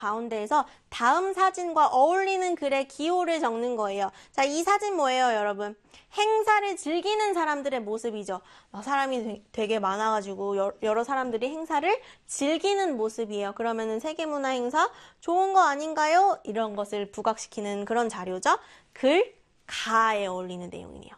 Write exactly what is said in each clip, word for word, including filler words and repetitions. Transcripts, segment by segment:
가운데에서 다음 사진과 어울리는 글의 기호를 적는 거예요. 자, 이 사진 뭐예요, 여러분? 행사를 즐기는 사람들의 모습이죠. 사람이 되게 많아가지고 여러 사람들이 행사를 즐기는 모습이에요. 그러면은 세계문화 행사 좋은 거 아닌가요? 이런 것을 부각시키는 그런 자료죠. 글, 가에 어울리는 내용이네요.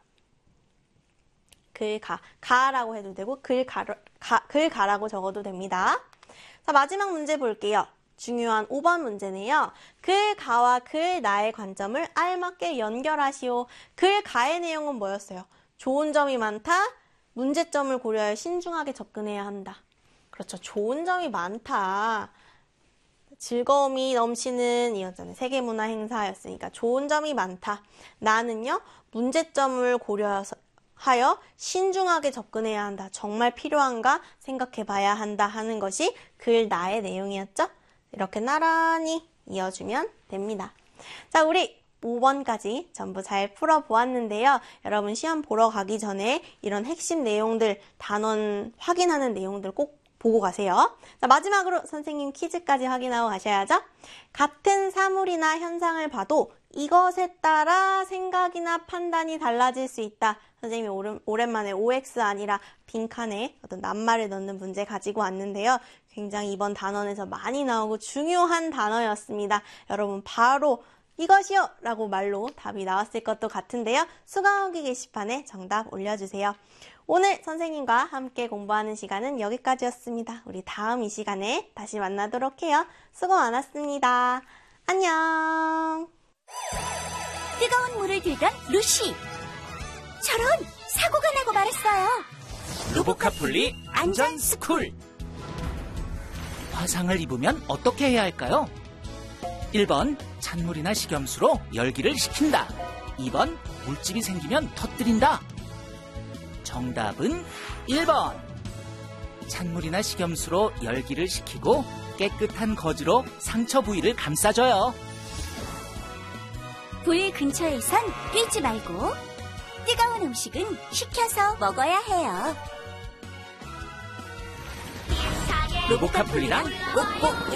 글, 가. 가라고 해도 되고 글, 가, 가, 글, 가라고 적어도 됩니다. 자, 마지막 문제 볼게요. 중요한 오 번 문제네요. 글, 가와 글, 나의 관점을 알맞게 연결하시오. 글, 가의 내용은 뭐였어요? 좋은 점이 많다. 문제점을 고려하여 신중하게 접근해야 한다. 그렇죠. 좋은 점이 많다. 즐거움이 넘치는 이었잖아요. 세계문화 행사였으니까 좋은 점이 많다. 나는요, 문제점을 고려해서 하여 신중하게 접근해야 한다. 정말 필요한가 생각해봐야 한다 하는 것이 글, 나의 내용이었죠. 이렇게 나란히 이어주면 됩니다. 자, 우리 오 번까지 전부 잘 풀어보았는데요. 여러분 시험 보러 가기 전에 이런 핵심 내용들, 단원 확인하는 내용들 꼭 보고 가세요. 자, 마지막으로 선생님 퀴즈까지 확인하고 가셔야죠. 같은 사물이나 현상을 봐도 이것에 따라 생각이나 판단이 달라질 수 있다. 선생님이 오랜, 오랜만에 오엑스 아니라 빈칸에 어떤 낱말을 넣는 문제 가지고 왔는데요. 굉장히 이번 단원에서 많이 나오고 중요한 단어였습니다. 여러분 바로 이것이요! 라고 말로 답이 나왔을 것도 같은데요. 수강후기 게시판에 정답 올려주세요. 오늘 선생님과 함께 공부하는 시간은 여기까지였습니다. 우리 다음 이 시간에 다시 만나도록 해요. 수고 많았습니다. 안녕! 뜨거운 물을 들던 루시. 저런! 사고가 나고 말았어요. 로보카폴리 안전스쿨. 화상을 입으면 어떻게 해야 할까요? 일 번 찬물이나 식염수로 열기를 식힌다. 이 번 물집이 생기면 터뜨린다. 정답은 일 번. 찬물이나 식염수로 열기를 식히고 깨끗한 거즈로 상처 부위를 감싸줘요. 불 근처에선 뛰지 말고 뜨거운 음식은 식혀서 먹어야 해요. 로보카폴리랑 꼭꼭